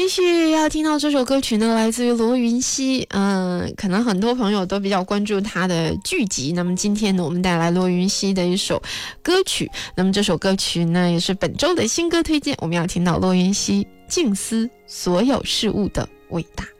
继续要听到这首歌曲呢，来自于罗云熙。可能很多朋友都比较关注他的剧集。那么今天呢，我们带来罗云熙的一首歌曲。那么这首歌曲呢，也是本周的新歌推荐。我们要听到罗云熙静思所有事物的伟大。